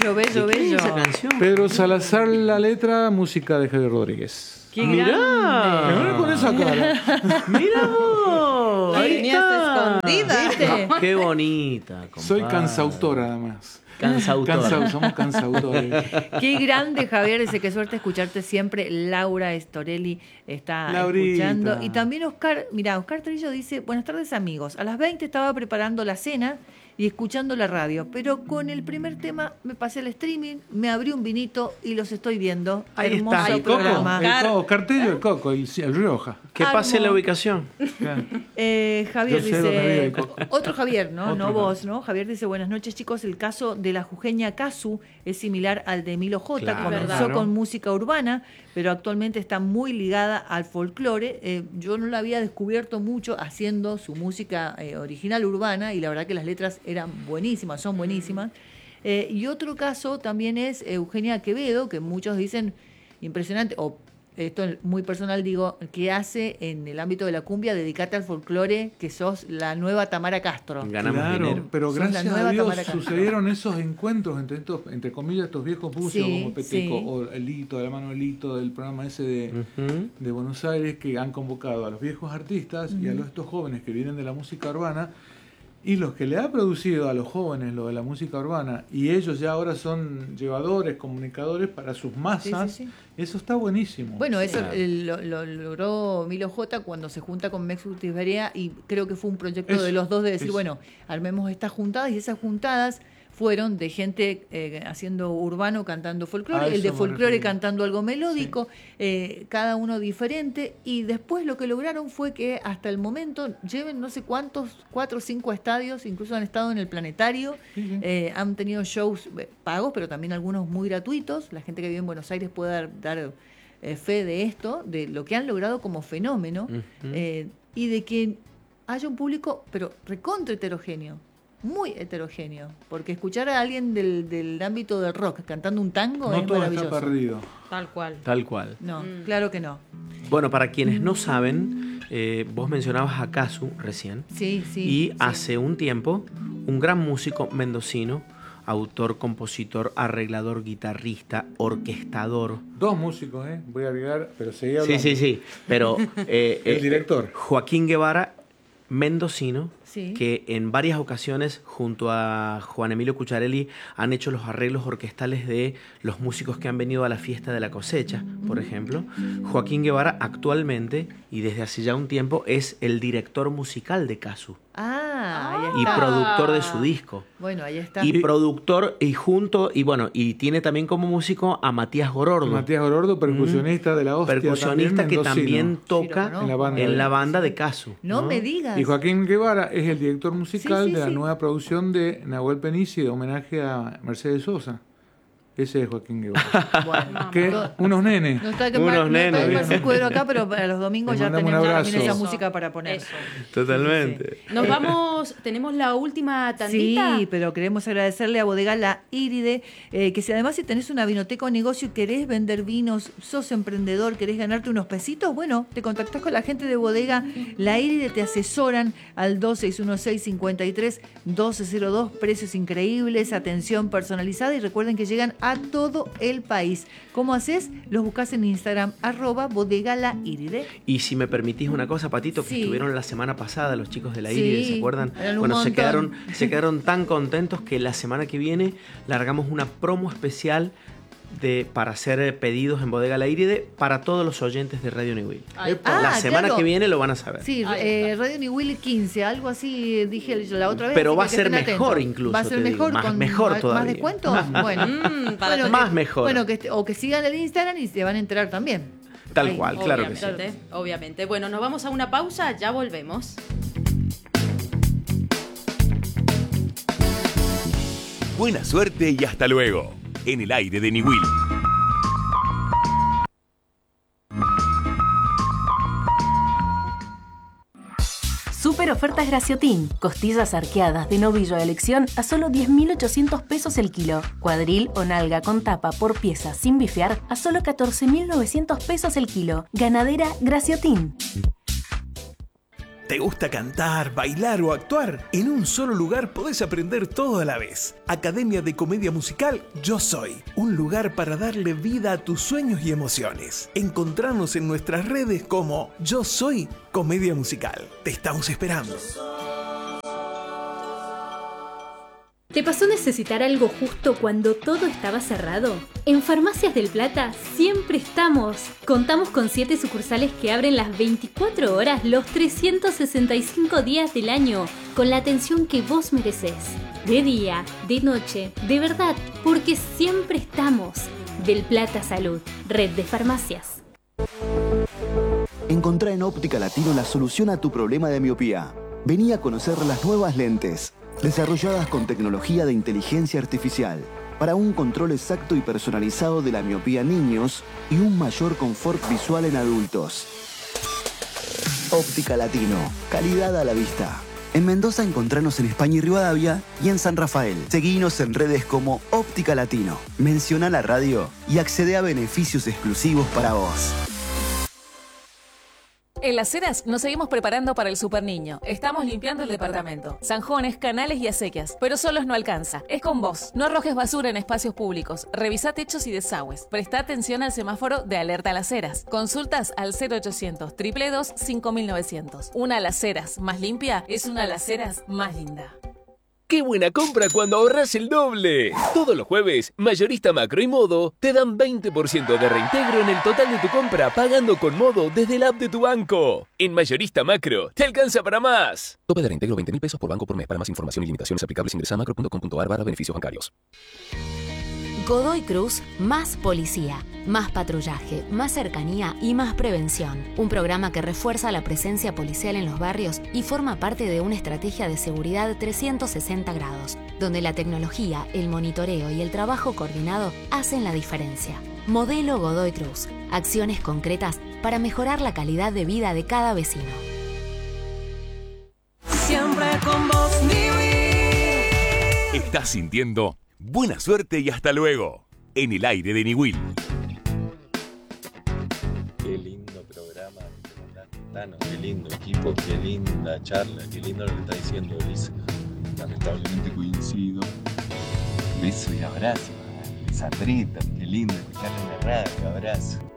bello, bello. Esa canción. Pedro Salazar, la letra, música de Javier Rodríguez. ¡Qué Mirá. Me grande! voy con esa cara. ¡Mira vos! La Ahí tenías está. escondida. ¿Viste? ¡Qué bonita, compadre! Soy cansautora, además. Cansautora. Somos cansautores. Qué grande, Javier. Dice qué suerte escucharte siempre. Laura Estorelli está Laurita. escuchando. Y también Oscar, mira, Oscar Trillo dice, buenas tardes amigos. A las 20 estaba preparando la cena y escuchando la radio, pero con el primer tema me pasé al streaming, me abrí un vinito y los estoy viendo. Ahí Hermoso está. El Coco, programa. Cartello, el Coco, el Rioja. Que pase Armo. la ubicación. Javier Yo sé dónde vive dice, el Coco. otro Javier, ¿no? Otro No Javier. vos, ¿no? Javier dice, buenas noches chicos, el caso de la jujeña Casu es similar al de Milo J. Claro. Comenzó Claro. con música urbana, pero actualmente está muy ligada al folclore. Yo no la había descubierto mucho haciendo su música original urbana y la verdad que las letras eran buenísimas, son buenísimas. Y otro caso también es Eugenia Quevedo, que muchos dicen impresionante, o esto es muy personal, digo, que hace en el ámbito de la cumbia, dedicarte al folclore, que sos la nueva Tamara Castro. Ganamos Claro, dinero. pero Sos la gracias a nueva Dios Tamara Castro. sucedieron esos encuentros entre comillas, estos viejos músicos Sí, como Peteco sí. o el Lito, de la mano del Lito, del programa ese de Buenos Aires, que han convocado a los viejos artistas y a estos jóvenes que vienen de la música urbana, y los que le ha producido a los jóvenes lo de la música urbana, y ellos ya ahora son llevadores, comunicadores para sus masas, Sí, sí, sí. eso está buenísimo. Bueno, eso Claro. lo logró Milo J cuando se junta con Mex Urtiz-Berea y creo que fue un proyecto Eso, de los dos de decir, eso. bueno, armemos estas juntadas y esas juntadas fueron de gente haciendo urbano cantando folclore, A el de eso me folclore refería. cantando algo melódico, cada uno diferente y después lo que lograron fue que hasta el momento lleven no sé cuántos, 4 o 5 estadios, incluso han estado en el Planetario, Sí, sí. han tenido shows pagos, pero también algunos muy gratuitos, la gente que vive en Buenos Aires puede dar fe de esto, de lo que han logrado como fenómeno, y de que haya un público, pero recontra heterogéneo, muy heterogéneo, porque escuchar a alguien del ámbito del rock cantando un tango No es todo maravilloso. está perdido. Tal cual. Tal cual. No, claro que no. Bueno, para quienes no saben, vos mencionabas a Casu recién. Sí, sí. Y sí. hace un tiempo, un gran músico mendocino, autor, compositor, arreglador, guitarrista, orquestador. Dos músicos, voy a agregar, pero seguí Sí, hablando. sí, sí. Pero El director. Joaquín Guevara, mendocino, Sí. que en varias ocasiones junto a Juan Emilio Cucharelli han hecho los arreglos orquestales de los músicos que han venido a la fiesta de la cosecha, por ejemplo. Joaquín Guevara actualmente y desde hace ya un tiempo es el director musical de Casu Ahí y está. productor de su disco. Bueno, ahí está. Y productor y tiene también como músico a Matías Gorordo. Matías Gorordo, percusionista de la hostia. Percusionista que mendocino. también Sí, lo toca conozco. En la banda de Casu. No me digas. Y Joaquín Guevara es el director musical Sí, sí, de la sí. nueva producción de Nahuel Penici, de homenaje a Mercedes Sosa. Ese es Joaquín Guevara. Bueno, ¿Qué? Unos nenes. no está Unos nenes. Marce Cuero acá, pero para los domingos Le ya mandamos un tenemos abrazo. también esa Eso, música para poner. eso. Totalmente. Nos vamos, tenemos la última tandita. Sí, pero queremos agradecerle a Bodega La Íride, que si tenés una vinoteca o negocio y querés vender vinos, sos emprendedor, querés ganarte unos pesitos, bueno, te contactás con la gente de Bodega La Íride, te asesoran al 2616-53-1202, precios increíbles, atención personalizada y recuerden que llegan a todo el país. ¿Cómo haces? Los buscas en Instagram, @Bodega La Íride. Y si me permitís una cosa, Patito, que Sí. estuvieron la semana pasada los chicos de la Sí, Iride, ¿se acuerdan? eran un Bueno, se montón. quedaron tan contentos que la semana que viene largamos una promo especial para hacer pedidos en Bodega La Iride para todos los oyentes de Radio New Will. Ahí Epa. La semana claro. que viene lo van a saber. Sí, Ahí está. Radio New Will 15, algo así dije yo la otra vez. Pero así va a que ser estén mejor atentos. incluso, Va a ser te digo, mejor, más- con mejor más todavía. descuentos. Bueno, para bueno, más mejor. Bueno, o que sigan el Instagram y se van a enterar también. Tal Ahí. cual, claro que sí. Obviamente. Bueno, nos vamos a una pausa, ya volvemos. Buena suerte y hasta luego. En el aire de Niwil. Super ofertas Graciotín. Costillas arqueadas de novillo a elección a solo 10.800 pesos el kilo. Cuadril o nalga con tapa por pieza sin bifear a solo 14.900 pesos el kilo. Ganadera Graciotín. ¿Te gusta cantar, bailar o actuar? En un solo lugar podés aprender todo a la vez. Academia de Comedia Musical Yo Soy. Un lugar para darle vida a tus sueños y emociones. Encontrarnos en nuestras redes como Yo Soy Comedia Musical. Te estamos esperando. ¿Te pasó necesitar algo justo cuando todo estaba cerrado? En Farmacias del Plata siempre estamos. Contamos con 7 sucursales que abren las 24 horas los 365 días del año, con la atención que vos merecés. De día, de noche, de verdad, porque siempre estamos. Del Plata Salud, red de farmacias. Encontrá en Óptica Latino la solución a tu problema de miopía. Vení a conocer las nuevas lentes, desarrolladas con tecnología de inteligencia artificial, para un control exacto y personalizado de la miopía en niños y un mayor confort visual en adultos. Óptica Latino, calidad a la vista. En Mendoza encontranos en España y Rivadavia y en San Rafael. Seguinos en redes como Óptica Latino. Menciona la radio y accede a beneficios exclusivos para vos. En Las Heras nos seguimos preparando para el Super Niño. Estamos limpiando el departamento. Zanjones, canales y acequias. Pero solos no alcanza. Es con vos. No arrojes basura en espacios públicos. Revisá techos y desagües. Presta atención al semáforo de alerta a Las Heras. Consultas al 0800 222 5900. Una Las Heras más limpia es una Las Heras más linda. ¡Qué buena compra cuando ahorras el doble! Todos los jueves, Mayorista Macro y Modo te dan 20% de reintegro en el total de tu compra pagando con Modo desde el app de tu banco. En Mayorista Macro, te alcanza para más. Tope de reintegro 20.000 pesos por banco por mes. Para más información y limitaciones aplicables ingresa a macro.com.ar/beneficios bancarios. Godoy Cruz, más policía, más patrullaje, más cercanía y más prevención. Un programa que refuerza la presencia policial en los barrios y forma parte de una estrategia de seguridad 360 grados, donde la tecnología, el monitoreo y el trabajo coordinado hacen la diferencia. Modelo Godoy Cruz. Acciones concretas para mejorar la calidad de vida de cada vecino. Siempre con vos, Niwil. Estás sintiendo buena suerte y hasta luego en el aire de Niwil. Qué lindo programa que te mandaste, Tano, qué lindo equipo, qué linda charla, qué lindo lo que está diciendo Elisa. Lamentablemente coincido. Beso y abrazo. Sandrita, qué lindo escucharla en la radio, abrazo.